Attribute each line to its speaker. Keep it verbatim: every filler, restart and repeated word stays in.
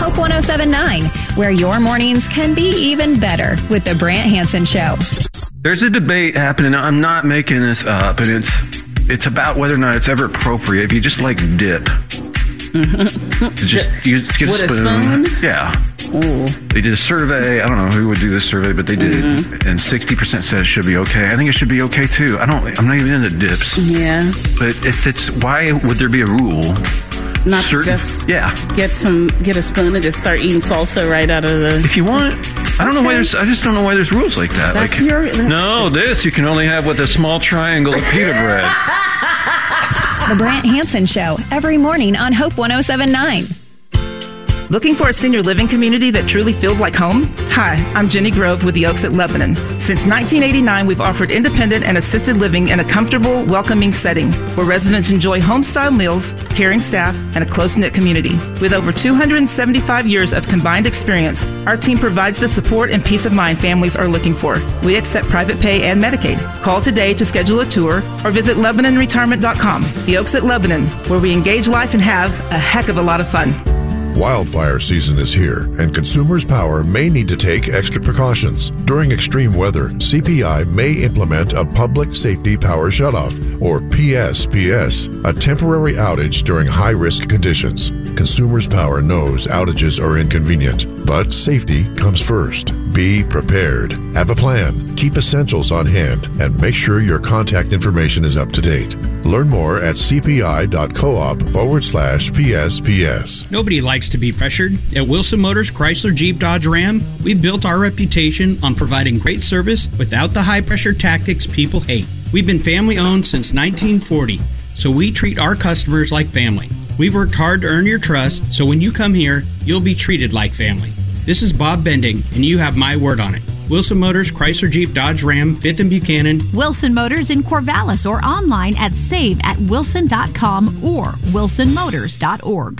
Speaker 1: Hope one oh seven point nine, where your mornings can be even better with the Brant Hansen Show.
Speaker 2: There's a debate happening. I'm not making this up, and it's it's about whether or not it's ever appropriate if you just like dip. just you just get a
Speaker 3: With
Speaker 2: spoon.
Speaker 3: a spoon?
Speaker 2: Yeah.
Speaker 3: Ooh.
Speaker 2: They did a survey. I don't know who would do this survey, but they did
Speaker 3: Mm-hmm.
Speaker 2: it, and sixty percent said it should be okay. I think it should be okay too. I don't. I'm not even into dips.
Speaker 3: Yeah.
Speaker 2: But if it's, why would there be a rule?
Speaker 3: Not
Speaker 2: Certain,
Speaker 3: to just
Speaker 2: yeah.
Speaker 3: get some, get a spoon and just start eating salsa right out of the.
Speaker 2: If you want, I don't know why there's. I just don't know why there's rules like that.
Speaker 3: That's
Speaker 2: like,
Speaker 3: your. That's
Speaker 2: no, this you can only have with a small triangle of pita bread.
Speaker 1: The Brant Hansen Show, every morning on Hope one oh seven point nine.
Speaker 4: Looking for a senior living community that truly feels like home? Hi, I'm Jenny Grove with the Oaks at Lebanon. Since nineteen eighty-nine, we've offered independent and assisted living in a comfortable, welcoming setting where residents enjoy home-style meals, caring staff, and a close-knit community. With over two hundred seventy-five years of combined experience, our team provides the support and peace of mind families are looking for. We accept private pay and Medicaid. Call today to schedule a tour or visit Lebanon Retirement dot com. The Oaks at Lebanon, where we engage life and have a heck of a lot of fun.
Speaker 5: Wildfire season is here, and Consumers Power may need to take extra precautions. During extreme weather, C P I may implement a Public Safety Power Shutoff, or P S P S, a temporary outage during high-risk conditions. Consumers Power knows outages are inconvenient, but safety comes first. Be prepared. Have a plan. Keep essentials on hand, and make sure your contact information is up to date. Learn more at cpi.coop forward slash PSPS.
Speaker 6: Nobody likes to be pressured. At Wilson Motors Chrysler Jeep Dodge Ram, we've built our reputation on providing great service without the high-pressure tactics people hate. We've been family-owned since nineteen forty, so we treat our customers like family. We've worked hard to earn your trust, so when you come here, you'll be treated like family. This is Bob Bending, and you have my word on it. Wilson Motors, Chrysler Jeep Dodge Ram, fifth and Buchanan.
Speaker 7: Wilson Motors in Corvallis or online at save at wilson dot com or wilson motors dot org.